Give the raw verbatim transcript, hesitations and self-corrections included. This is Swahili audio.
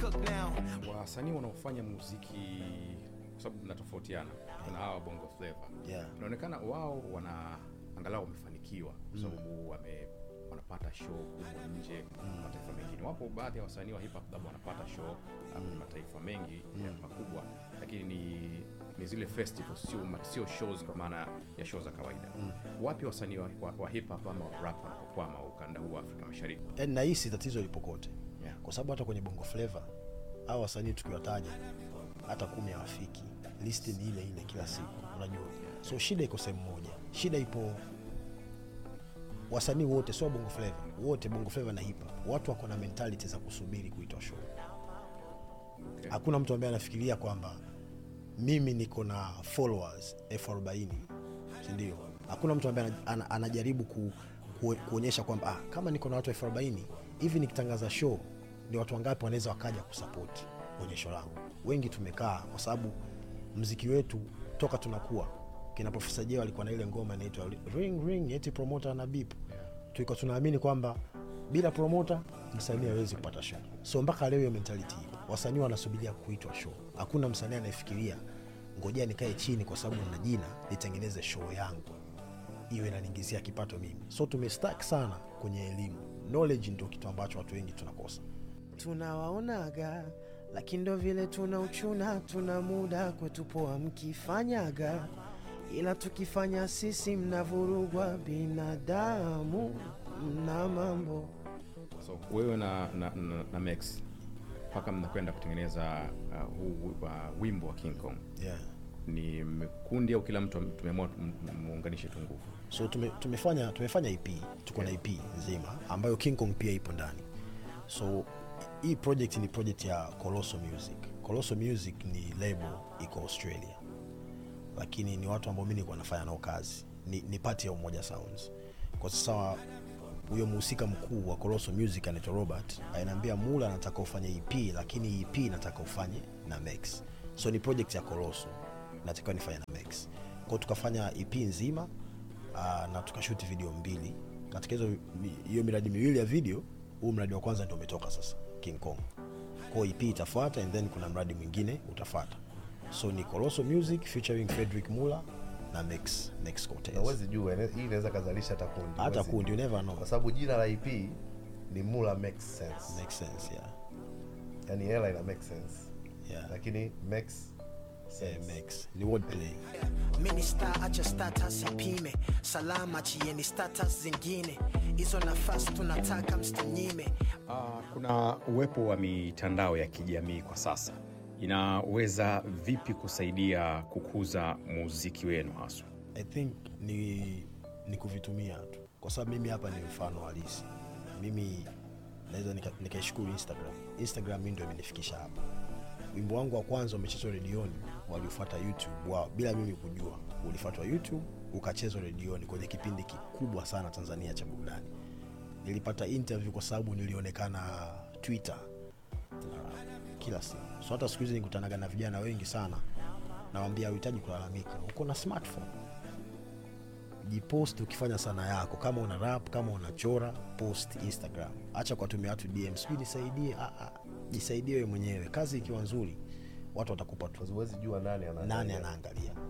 Wasanii wanaofanya muziki kwa sababu tunatofautiana, kuna hawa bongo flavor. Yeah. Inaonekana wao wana angalau wamefanikiwa kwa sababu wame wanapata show kwa nje mm. mataifa mengine. Wapo baadhi ya wasanii wa hip hop labda wanapata show mm. mataifa mengi mm. ya makubwa, lakini ni ni zile festivals, sio sio shows kwa maana ya shows za kawaida. Mm. Wapi wasanii wa, wa, wa hip hop ama rap wanapokwama ukanda huu wa Afrika Mashariki? Yaani na hisi tatizo lipo kote. Yeah. Kwa sababu hata kwenye bongo flavor hao wasanii tukiwataja hata kumi hawafiki. List ni ile ile kila siku, unajua. So shida iko sehemu moja. Shida ipo wasanii wote, sio bongo flavor, wote bongo flavor na hip hop. Watu wako na mentality za kusubiri kuitwa show. Okay. Hakuna mtu ambaye anafikiria kwamba mimi niko na followers elfu arobaini, si ndio? Hakuna mtu ambaye anajaribu ku, ku, kuonyesha kwamba ah, kama niko na watu elfu arobaini hivi nikitangaza show ni watu wangapi wanaweza wakaja kusupport onyesho langu. Wengi tumekaa kwa sababu muziki wetu toka tunakuwa, kina Professor Jay alikuwa na ile ngoma inaitwa ring ring eti promoter na beep. Tulikuwa tunaamini kwamba bila promoter msanii hawezi kupata show. So mpaka leo hiyo mentality ipo. Wasanii wanasubiria kuitwa show. Hakuna msanii anayefikiria ngojea nikae chini kwa sababu nina jina nitengeneze show yangu iwe inaniingizia kipato mimi. So tumestack sana kwenye elimu. Knowledge ndio kitu ambacho watu wengi tunakosa. Tunawaonaga lakini ndo vile tuna uchuna, tuna muda kwetu poa mkifanyaga, ila tukifanya sisi mnavurugwa binadamu na mambo. So wewe na na, na, na Max paka mnakwenda kutengeneza uh, huu uh, wimbo wa King Kong. Yeah. Ni kundi au kila mtu tumeamua muunganishe tu nguvu? So tume, tumefanya tumefanya E P, tuko na E P nzima ambayo King Kong pia ipo ndani. So hii project ni project ya Colosso Music. Colosso Music ni label iko Australia, lakini ni watu ambao mimi nilikuwa nafanya nao kazi. Ni, ni party ya Umoja Sounds. Kwa sasa huyo mhusika mkuu wa Colosso Music anaitwa Robert, ananiambia Mula anataka ufanye E P, lakini E P nataka ufanye na Max. So ni project ya Colosso, nataka nifanye na Max. Kwa tukafanya E P nzima uh, na tukashoot video mbili. Katika hizo hiyo miradi miwili ya video, huu mradi wa kwanza ndio umetoka sasa, King Kong. Kwa E P itafuata and then kuna mradi mwingine utafuata. So ni Colosso Music featuring Frederick Mula na Max Max Cortez. Na uwezi jua hii inaweza kazalisha hata kundi. Hata kundi, you never know. Kwa sababu jina la E P ni Mula makes sense. Makes sense, yeah. Yani hela ina make sense. Yeah. Lakini Max Yeah, Max ni wordplay. Minister acha status ipime, salama chieni status zingine, hizo nafasi tunataka msinyime. Uh, kuna uwepo wa mitandao ya kijamii kwa sasa, inaweza vipi kusaidia kukuza muziki wenu hasa? I think ni ni kuvitumia tu, kwa sababu mimi hapa ni mfano halisi. Mimi naweza nikaishukuru nika Instagram. Instagram mimi ndio imenifikisha hapa. Wimbo wangu wa kwanza umechezwa redioni, walifuata YouTube wao bila mimi kujua. Ulifuatwa YouTube, ukachezwa redioni kwenye kipindi kikubwa sana Tanzania cha burudani. Nilipata interview kwa sababu nilionekana Twitter kila siku. So hata siku hizi nikutanaga na vijana wengi sana, nawaambia uhitaji kulalamika. Uko na smartphone, jipost ukifanya sana yako, kama una rap, kama unachora, post Instagram. Acha kuwatumia watu D M, sijui nisaidie. Ah ah, jisaidie wewe mwenyewe. Kazi ikiwa nzuri, watu watakupa tu. Huwezi jua nani anaangalia. Nani anaangalia.